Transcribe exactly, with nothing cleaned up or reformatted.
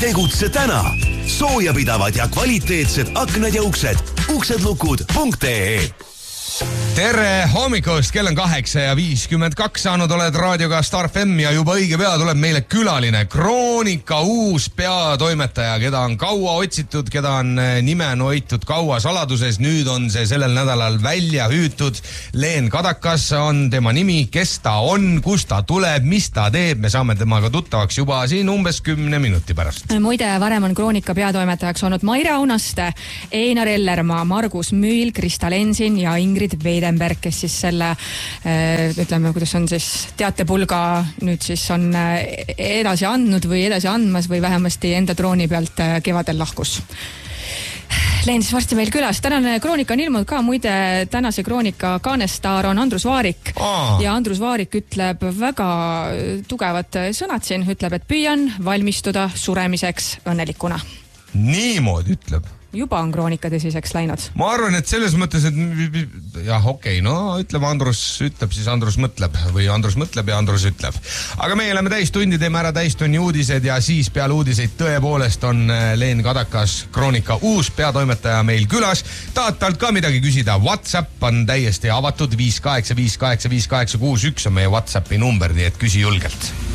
Tegutse täna. Soojapidavad ja kvaliteetsed aknad ja uksed. uksedlukud punkt ee. Tere hommikust, kell on kaheksa ja viiskümmend kaks saanud, oled raadioga Star F M ja juba õige pea tuleb meile külaline, Kroonika uus peatoimetaja, keda on kaua otsitud, keda on nime noitud kaua saladuses. Nüüd on see sellel nädalal välja hüütud. Leen Kadakas on tema nimi, kes ta on, kust ta tuleb, mis ta teeb. Me saame temaga tuttavaks juba siin umbes kümne minuti pärast. Muide, varem on Kroonika peatoimetajaks olnud Maire Aunaste, Einar Ellermaa, Margus Müül, Krista Lensin ja Ingrid Veidenberg, kes siis selle, ütleme, kuidas on siis teatepulga nüüd siis on edasi andnud või edasi andmas või vähemasti enda trooni pealt kevadel lahkus. Leen siis varsti meil külas. Tänane Kroonika on ilmunud ka, muide tänase Kroonika kaanestaar on Andrus Vaarik. Aa. Ja Andrus Vaarik ütleb väga tugevad sõnad siin, ütleb, et püüan valmistuda suremiseks õnnelikuna. Niimoodi ütleb. Juba on Kroonika tõsiseks läinud. Ma arvan, et selles mõttes, et jah, okei, okay, no ütleme Andrus ütleb, siis Andrus mõtleb või Andrus mõtleb ja Andrus ütleb. Aga meie oleme täistundi, teeme ära täistunni uudised ja siis peale uudiseid tõepoolest on Leen Kadakas, Kroonika uus peatoimetaja meil külas. Tahad talt ka midagi küsida? WhatsApp on täiesti avatud, viis kaheksa viis kaheksa viis kaheksa kuus üks on meie WhatsAppi number, nii et küsi julgelt.